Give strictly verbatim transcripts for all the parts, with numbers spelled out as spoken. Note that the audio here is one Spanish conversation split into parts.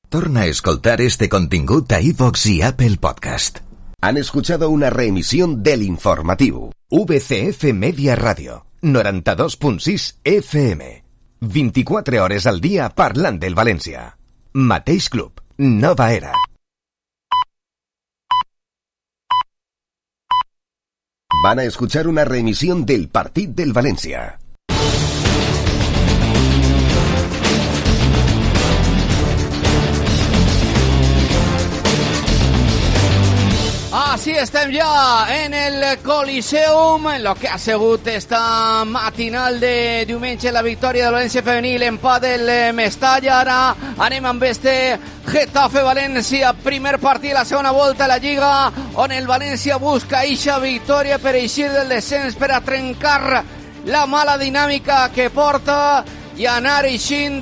Torna a escoltar este contingut a iVox i Apple Podcast. Han escuchado una reemisión del informativo. V C F Media Radio, noranta-dos punt sis F M. vint-i-quatre hores al dia parlant del València. Mateix club, nova era. Van a escuchar una reemisión del Partit del València. Així estem ja en el Coliseum, en lo que ha sigut esta matinal de diumenge, la victòria del València femenil, empat del Mestalla. Ara anem amb este Getafe-València, primer partit de la segona volta a la Lliga, on el València busca eixa victòria per eixir del descens, per a trencar la mala dinàmica que porta i anar eixint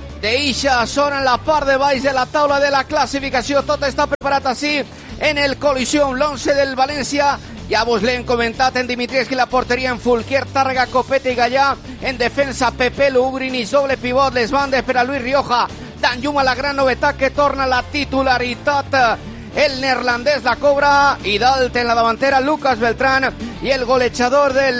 d'eixa zona en la part de baix de la taula de la classificació. Tot està preparat així en el Coliseum, l'once del València. Ja vos l'hem comentat, en Dimitrievski la porteria, en Fulquier, Tàrrega, Copete i Gallà, en defensa Pepelu, Ugrinich, doble pivot, les bandes per a Luis Rioja, Dan Juma, la gran novetat que torna a la titularitat, el neerlandès la cobra, i dalt en la davantera Lucas Beltrán, i el golejador del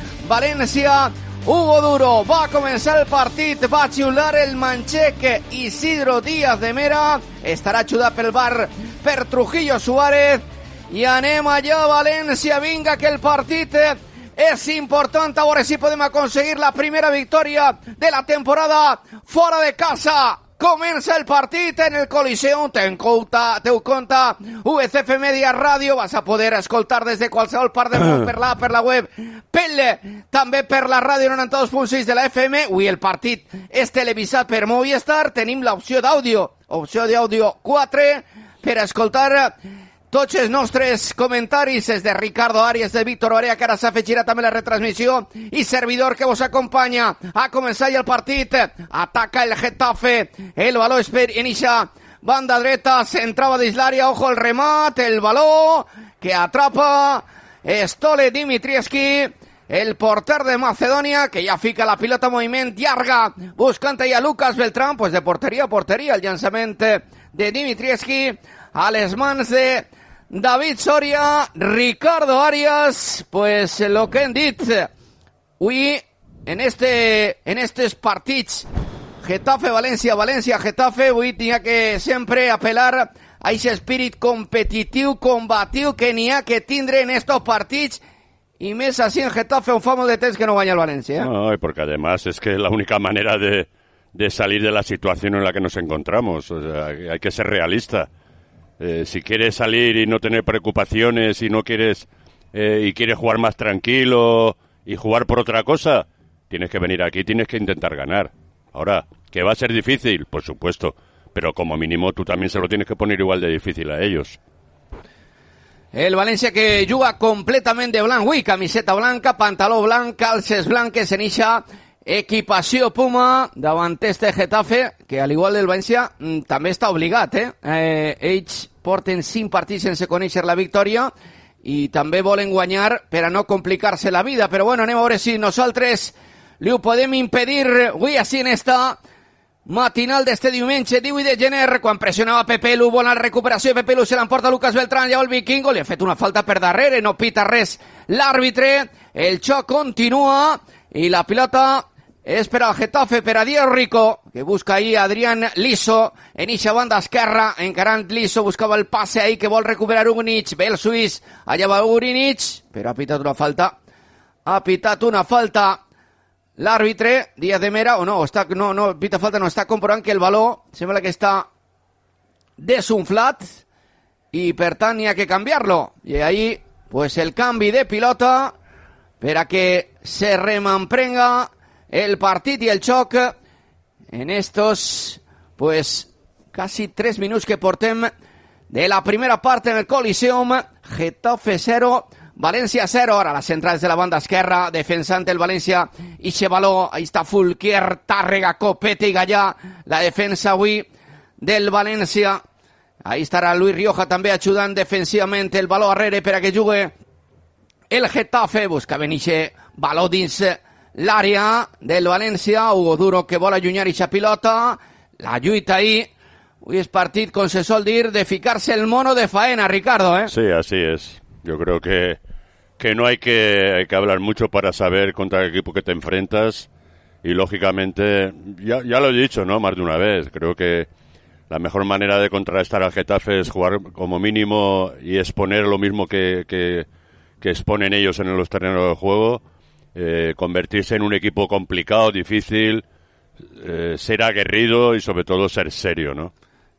València, Hugo Duro. Va a començar el partit, va a xiular el manxec Isidro Díaz de Mera, estarà ajudat pel bar per Trujillo Suárez, i anem allà, València, vinga, que el partit és important, a veure si podem aconseguir la primera victòria de la temporada fora de casa. Comença el partit en el Coliseum, ten compte, teu compte, V C F Media Ràdio, vas a poder escoltar des de qualsevol part del món per la, per la web, pel, també per la ràdio noranta-dos punt sis de la F M. Avui el partit és televisat per Movistar, tenim l'opció d'àudio, opció d'àudio quatre, per a escoltar tots els nostres comentaris, és de Ricardo Arias, de Víctor Barea, que ara s'afegirà també la retransmissió, i servidor que vos acompanya. A començar ja el partit, ataca el Getafe, el baló és per inicia banda dreta, s'entrava dins l'àrea, ojo el remat, el baló que atrapa Stole Dimitrievski, el porter de Macedònia, que ja fica la pilota en moviment, llarga, buscant ja Lucas Beltrán, pues de porteria a porteria, el llançament de Dimitrievski a les mans de David Soria. Ricardo Arias, pues lo que hem dit avui en este en estes partits Getafe-València, València-Getafe, avui n'hi ha que sempre apel·lar a aquest espírit competitiu, combatiu que n'hi ha que tindre en estos partits, y més así en Getafe, un famo de temps que no guanya el València. ¿eh? No, porque además es que la única manera de de salir de la situación en la que nos encontramos. O sea, hay que ser realista. Eh, si quieres salir y no tener preocupaciones y no quieres eh, y quieres jugar más tranquilo y jugar por otra cosa, tienes que venir aquí, tienes que intentar ganar. Ahora, ¿que va a ser difícil? Por supuesto, pero como mínimo tú también se lo tienes que poner igual de difícil a ellos. El València que juga completament de blanc, ui, camiseta blanca, pantaló blanc, calces blanques, en ixa equipació Puma davant este Getafe, que al igual del València també està obligat, eh? eh ells porten cinc partits sense conèixer la victòria i també volen guanyar per a no complicar-se la vida, però bueno, anem a veure si nosaltres li ho podem impedir avui així en esta matinal d'este diumenge divuit de gener, quan pressionava Pepelu, bona recuperació de Pepelu, se l'emporta Lucas Beltrán, ja el Vikingo, li ha fet una falta per darrere, no pita res l'àrbitre, el xoc continua i la pilota és per al Getafe, per a Diego Rico, que busca ahí a Adrián Liso, en eixa banda esquerra, encarant Liso, buscava el passe ahí que vol recuperar Ugrinich, ve el suís, allà va Ugrinich, però ha pitat una falta, ha pitat una falta l'àrbitre, Díaz de Mera, o no, està, no, no, pita falta, no, està comprovant que el baló sembla que està desunflat i per tant hi ha que canviar-lo, i ahí, pues el canvi de pilota per a que se remamprenga el partit i el xoc en estos, pues, casi tres minuts que portem de la primera part en el Coliseum. Getafe cero, València cero. Ara les centrals de la banda esquerra, defensant el València, ixe baló, ahí està Fulquier, Tàrrega, Copete i Gallà, la defensa avui del València. Ahí estarà Luis Rioja també ajudant defensivament, el baló arrere per a que jugui el Getafe, busca Beniche, baló dins l'àrea del València, Hugo Duro que vol allunyar ixa pilota, la lluita ahí, Hoy es partit, com se sol dir, de ficarse el mono de faena, Ricardo, ¿eh? Sí, así es. Yo creo que, que no hay que, hay que hablar mucho para saber contra el equipo que te enfrentas. Y, lógicamente, ya, ya lo he dicho, ¿no? Más de una vez. Creo que la mejor manera de contrarrestar al Getafe es jugar como mínimo y exponer lo mismo que, que, que exponen ellos en los terrenos de juego. Eh, convertirse en un equipo complicado, difícil, eh, ser aguerrido y, sobre todo, ser serio, ¿no?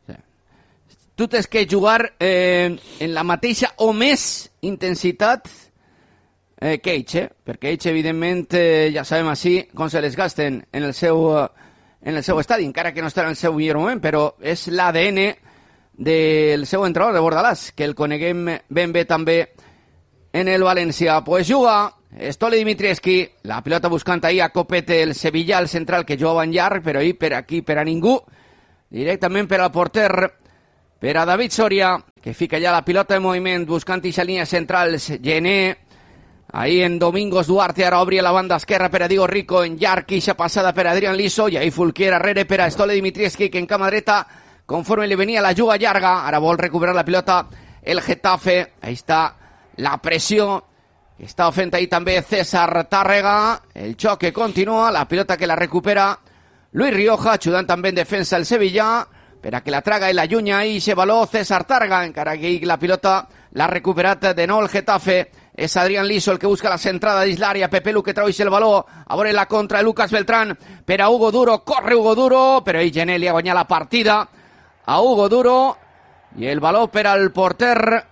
Tu tens que jugar eh, en la mateixa o més intensitat eh, que ells, eh? perquè ells, evidentment, eh, ja sabem així com se les gasten en el seu, en el seu estadi, encara que no estarà en el seu millor moment, però és l'A D N del seu entrenador de Bordalàs, que el coneguem ben bé també en el València. Pues juga Stole Dimitrievski, la pilota buscant ahir a Copete, el Sevilla, el central, que jugava en llarg, però ahir per aquí, per a ningú, directament per al porter, per a David Soria, que fica ja la pilota en moviment, buscant ixa línia central, Gené, ahí en Domingos Duarte, ara obri a la banda esquerra per a Diego Rico, en llarg, ixa passada per a Adrián Liso, i ahí Fulquier arrere per a Stole Dimitrievski, que en cama dreta, conforme li venia la juga llarga, ara vol recuperar la pilota el Getafe, ahí està la pressió, que està fent ahí també César Tàrrega, el xoc que continua, la pilota que la recupera Luis Rioja, ajudant també en defensa el Sevilla, per a que la traga i la llunya i se való César Tàrrega, encara que la pilota l'ha recuperat de nou el Getafe. És Adrián Liso el que busca la centrada dins l'àrea, Pepe Lu que trau el valor, a veure la contra de Lucas Beltrán, per a Hugo Duro, corre Hugo Duro, però ell Gené li ha guanyat la partida a Hugo Duro, i el valor per al porter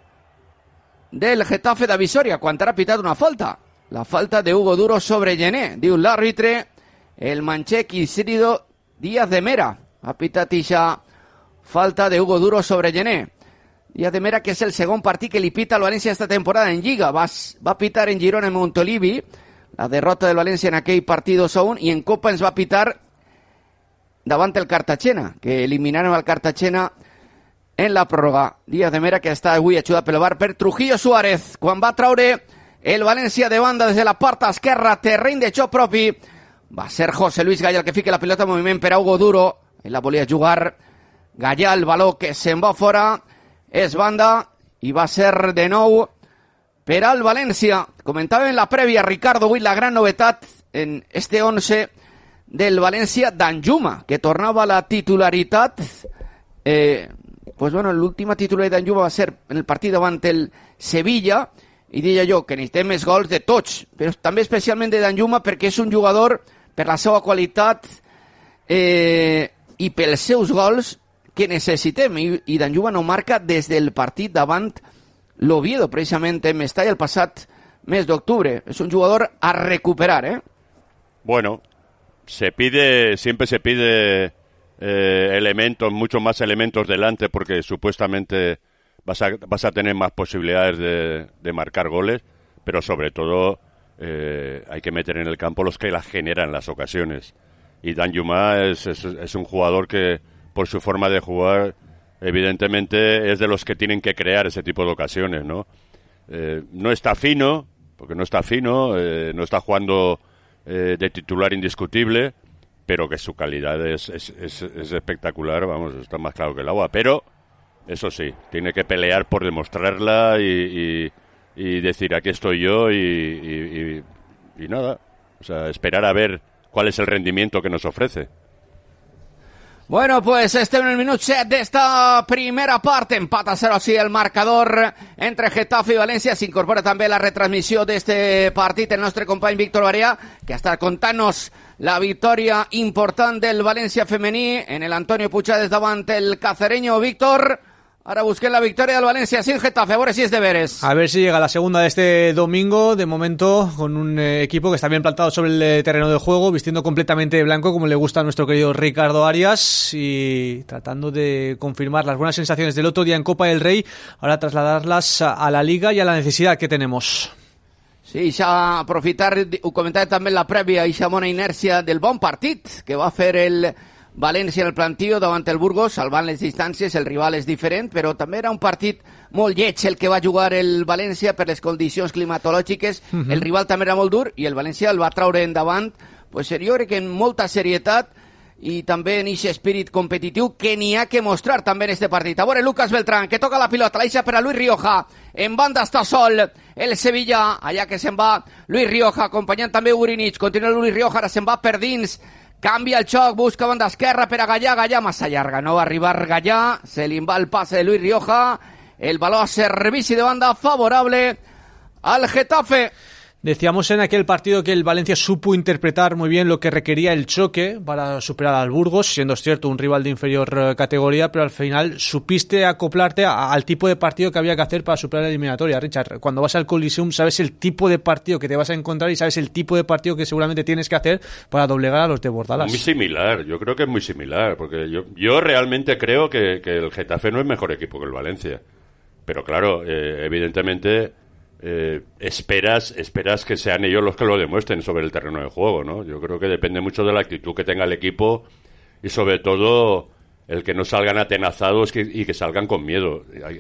del Getafe de Visoria, quan ha pitat una falta, la falta de Hugo Duro sobre Gené, diu l'àrbitre, el manxec Isidro Díaz de Mera, ha pitat ixa falta de Hugo Duro sobre Gené. Díaz de Mera, que és el segon partit que li pita al València esta temporada en Lliga. Va, va pitar en Girona en Montolivi, la derrota del València en aquell partit dos a un, i en Copa ens va pitar davant el Cartagena, que eliminaron al Cartagena en la pròrroga. Díaz de Mera, que està avui ajudat pel V A R per Trujillo Suárez, quan va traure el València de banda des de la part esquerra, terreny de xoc propi, va ser José Luis Gallà el que fica la pilota en moviment per a Hugo Duro. Ell la volia jugar. Gallà, el valor que se'n va fora. És banda i va ser de nou per al València. Comentava en la prèvia, Ricardo, avui la gran novetat en este once del València, Danjuma, que tornava a la titularitat. Eh, pues bueno, l'última titularitat d'Danjuma va ser en el partit davant el Sevilla, i deia jo que necessitem més gols de tots, però també especialment de Danjuma perquè és un jugador, per la seva qualitat eh, i pels seus gols, que necessitem, i, i Danjuma no marca des del partit davant l'Oviedo, precisament en Mestalla el passat mes d'octubre. És un jugador a recuperar, ¿eh? Bueno, se pide, siempre se pide eh, elementos, muchos más elementos delante, porque supuestamente vas a, vas a tener más posibilidades de, de marcar goles, pero sobre todo eh, hay que meter en el campo los que las generan las ocasiones. Y Danjuma es, es, es un jugador que, por su forma de jugar, evidentemente es de los que tienen que crear ese tipo de ocasiones, ¿no? Eh, no está fino, porque no está fino, eh, no está jugando eh, de titular indiscutible, pero que su calidad es, es, es, es espectacular, vamos, está más claro que el agua. Pero, eso sí, tiene que pelear por demostrarla y, y, y decir, aquí estoy yo y, y, y, y nada, o sea, esperar a ver cuál es el rendimiento que nos ofrece. Bueno, pues este en el minut set d'esta primera part, empat a cero així el marcador entre Getafe i València. S'incorpora també la retransmissió d'este partit el nostre company Víctor Barea, que està contant-nos la victòria important del València femení en el Antonio Puigades davant el cacereño. Víctor, ahora busqué la victoria del Valencia sin Getafe, a ver si es de veres. A ver si llega la segunda de este domingo, de momento con un eh, equipo que está bien plantado sobre el eh, terreno de juego, vistiendo completamente de blanco como le gusta a nuestro querido Ricardo Arias y tratando de confirmar las buenas sensaciones del otro día en Copa del Rey, ahora trasladarlas a, a la Liga y a la necesidad que tenemos. Sí, ja aprofitar, ho comentava també en la prèvia, i bona inèrcia del bon partit que va fer el València en el plantillo davant el Burgos, salvant les distàncies, el rival és diferent, però també era un partit molt lleig el que va jugar el València per les condicions climatològiques. Uh-huh. El rival també era molt dur i el València el va traure endavant, pues, jo crec que en molta serietat, i també en aquest espírit competitiu que n'hi ha que mostrar també en este partit. A veure, Lucas Beltrán, que toca la pilota, la deixa per a Luis Rioja, en banda està sol el Sevilla, allà que se'n va Luis Rioja, acompanyant també Urinich, continua Luis Rioja, ara se'n va per dins, canvia el xoc, busca banda esquerra per a Gallà, Gallà massa llarga, no va arribar Gallà, se li va el passe de Luis Rioja, el balón a servici de banda favorable al Getafe. Decíamos en aquel partido que el Valencia supo interpretar muy bien lo que requería el choque para superar al Burgos, siendo cierto un rival de inferior categoría, pero al final supiste acoplarte a, al tipo de partido que había que hacer para superar la eliminatoria. Richard, cuando vas al Coliseum sabes el tipo de partido que te vas a encontrar y sabes el tipo de partido que seguramente tienes que hacer para doblegar a los de Bordalás. Muy similar, yo creo que es muy similar, porque yo, yo realmente creo que, que el Getafe no es mejor equipo que el Valencia. Pero claro, eh, evidentemente... Eh, esperas esperas que sean ellos los que lo demuestren sobre el terreno de juego, ¿no? Yo creo que depende mucho de la actitud que tenga el equipo y sobre todo el que no salgan atenazados y que salgan con miedo.